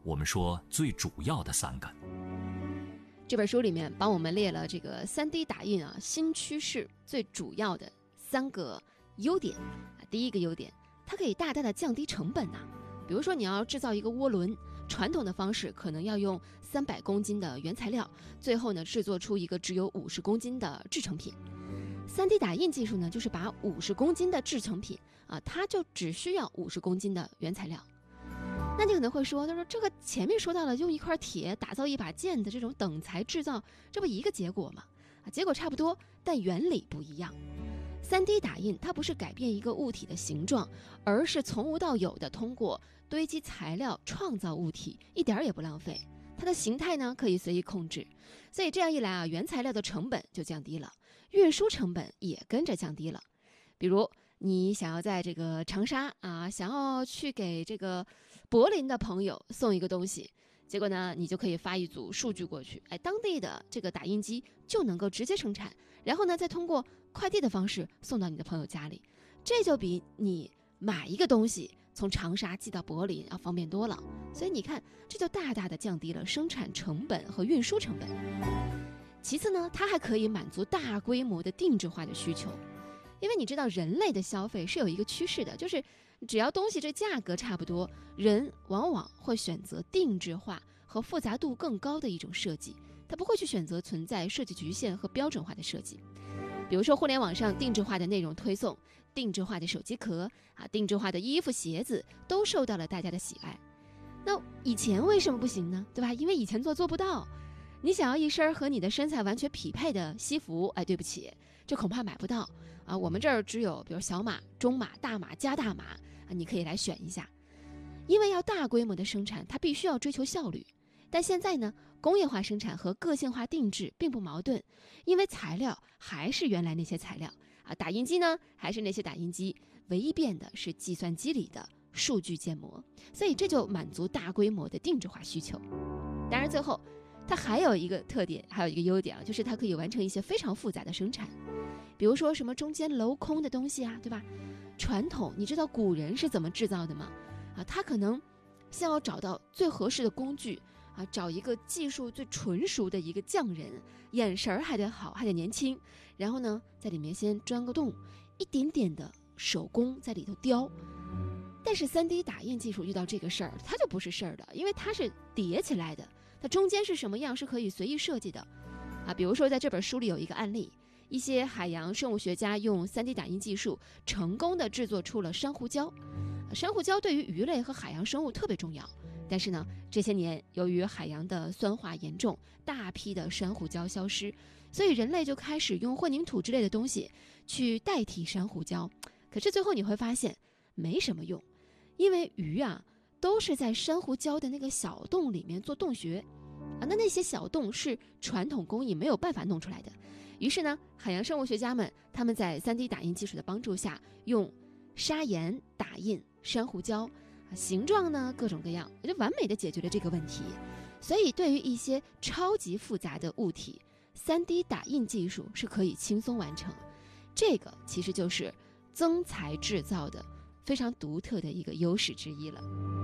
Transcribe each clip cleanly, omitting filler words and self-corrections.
我们说最主要的3个。 这本书里面帮我们列了这个 3D 打印新趋势最主要的3个优点。第一个优点，它可以大大的降低成本比如说你要制造一个涡轮，传统的方式可能要用300公斤的原材料，最后呢制作出一个只有50公斤的制成品。3D 打印技术呢，就是把50公斤的制成品它就只需要50公斤的原材料。那你可能会说，他说这个前面说到了用一块铁打造一把剑的这种等材制造，这不一个结果吗？结果差不多，但原理不一样。3D 打印它不是改变一个物体的形状，而是从无到有的通过堆积材料创造物体，一点也不浪费。它的形态呢可以随意控制，所以这样一来原材料的成本就降低了，运输成本也跟着降低了。比如你想要在这个长沙想要去给这个柏林的朋友送一个东西，结果呢你就可以发一组数据过去，当地的这个打印机就能够直接生产，然后呢再通过快递的方式送到你的朋友家里，这就比你买一个东西从长沙寄到柏林要方便多了。所以你看，这就大大的降低了生产成本和运输成本。其次呢，它还可以满足大规模的定制化的需求。因为你知道人类的消费是有一个趋势的，就是只要东西这价格差不多，人往往会选择定制化和复杂度更高的一种设计，他不会去选择存在设计局限和标准化的设计。比如说互联网上定制化的内容推送，定制化的手机壳定制化的衣服鞋子都受到了大家的喜爱。那以前为什么不行呢？对吧？因为以前做不到。你想要一身和你的身材完全匹配的西服，对不起，这恐怕买不到我们这儿只有比如小码、中码、大码加大码你可以来选一下。因为要大规模的生产，它必须要追求效率。但现在呢，工业化生产和个性化定制并不矛盾，因为材料还是原来那些材料打印机呢还是那些打印机，唯一变的是计算机里的数据建模，所以这就满足大规模的定制化需求。当然最后它还有一个特点，还有一个优点就是它可以完成一些非常复杂的生产，比如说什么中间镂空的东西对吧？传统你知道古人是怎么制造的吗？他可能先要找到最合适的工具找一个技术最纯熟的一个匠人，眼神还得好，还得年轻，然后呢在里面先钻个洞，一点点的手工在里头雕。但是 3D 打印技术遇到这个事儿，它就不是事儿的，因为它是叠起来的，它中间是什么样是可以随意设计的比如说在这本书里有一个案例，一些海洋生物学家用 3D 打印技术成功的制作出了珊瑚礁。珊瑚礁对于鱼类和海洋生物特别重要，但是呢这些年由于海洋的酸化严重，大批的珊瑚礁消失，所以人类就开始用混凝土之类的东西去代替珊瑚礁。可是最后你会发现没什么用，因为鱼都是在珊瑚礁的那个小洞里面做洞穴那些小洞是传统工艺没有办法弄出来的。于是呢海洋生物学家们他们在 3D 打印技术的帮助下，用砂岩打印珊瑚礁，形状呢各种各样，就完美的解决了这个问题。所以对于一些超级复杂的物体， 3D 打印技术是可以轻松完成。这个其实就是增材制造的非常独特的一个优势之一了。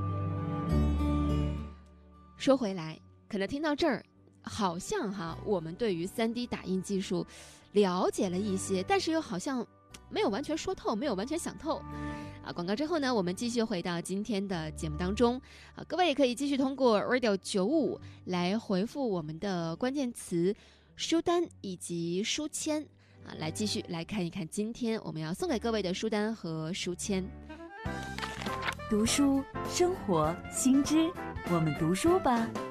说回来，可能听到这儿好像我们对于 3D 打印技术了解了一些，但是又好像没有完全说透，没有完全想透广告之后呢，我们继续回到今天的节目当中各位也可以继续通过 Radio 95来回复我们的关键词书单以及书签来继续来看一看今天我们要送给各位的书单和书签。 读书生活新知，我们读书吧。